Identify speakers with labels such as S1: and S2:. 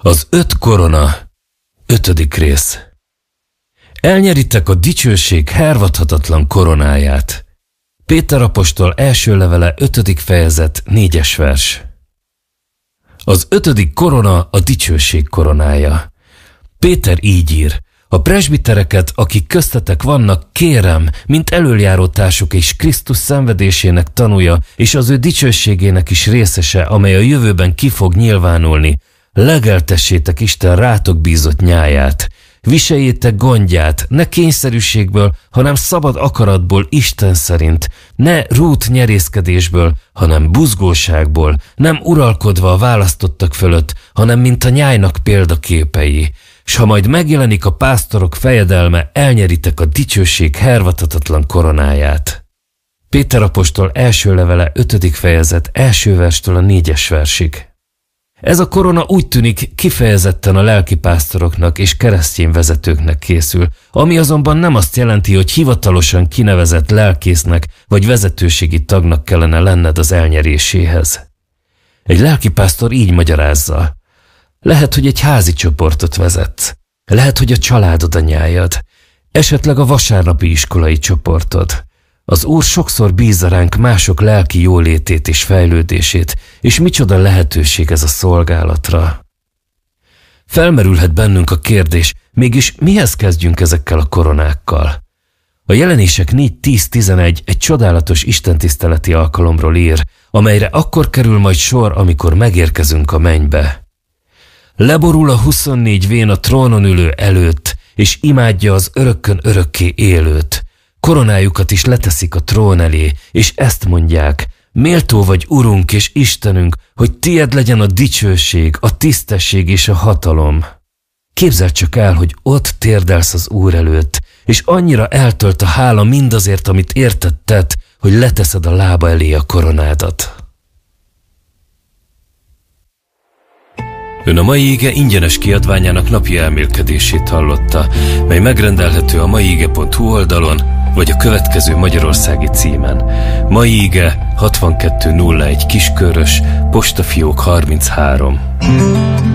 S1: Az 5 korona, 5. rész. Elnyeritek a dicsőség hervadhatatlan koronáját. Péter apostol első levele 5. fejezet 4. vers. Az 5. korona a dicsőség koronája. Péter így ír: a presbitereket, akik köztetek vannak, kérem, mint elöljáró társuk és Krisztus szenvedésének tanúja, és az ő dicsőségének is részese, amely a jövőben ki fog nyilvánulni, legeltessétek Isten rátok bízott nyáját. Viseljétek gondját, ne kényszerűségből, hanem szabad akaratból Isten szerint, ne rút nyerészkedésből, hanem buzgóságból, nem uralkodva a választottak fölött, hanem mint a nyájnak példaképei. S ha majd megjelenik a pásztorok fejedelme, elnyeritek a dicsőség hervadhatatlan koronáját. Péter apostol első levele 5. fejezet 1. verstől a 4. versig. Ez a korona úgy tűnik kifejezetten a lelkipásztoroknak és keresztény vezetőknek készül, ami azonban nem azt jelenti, hogy hivatalosan kinevezett lelkésznek vagy vezetőségi tagnak kellene lenned az elnyeréséhez. Egy lelkipásztor így magyarázza: lehet, hogy egy házi csoportot vezetsz, lehet, hogy a családod a nyájad, esetleg a vasárnapi iskolai csoportod. Az Úr sokszor bízza ránk mások lelki jólétét és fejlődését, és micsoda lehetőség ez a szolgálatra. Felmerülhet bennünk a kérdés, mégis mihez kezdjünk ezekkel a koronákkal? A Jelenések 4.10.11 egy csodálatos istentiszteleti alkalomról ír, amelyre akkor kerül majd sor, amikor megérkezünk a mennybe. Leborul a 24 vén a trónon ülő előtt, és imádja az örökkön örökké élőt. Koronájukat is leteszik a trón elé, és ezt mondják: méltó vagy, Urunk és Istenünk, hogy tied legyen a dicsőség, a tisztesség és a hatalom. Képzeld csak el, hogy ott térdelsz az Úr előtt, és annyira eltölt a hála mindazért, amit érted tett, hogy leteszed a lába elé a koronádat. Ön a Mai Ige ingyenes kiadványának napi elmélkedését hallotta, mely megrendelhető a maiige.hu oldalon, vagy a következő magyarországi címen. Mai Ige 6201 Kiskörös, postafiók 33.